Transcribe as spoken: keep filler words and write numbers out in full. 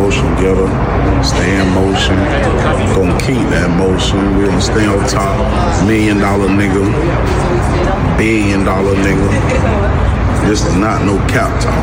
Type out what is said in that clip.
motion getter. Stay in motion. Gonna keep that motion. We're gonna stay on top. Million dollar nigga. Billion dollar nigga. This is not no cap talk.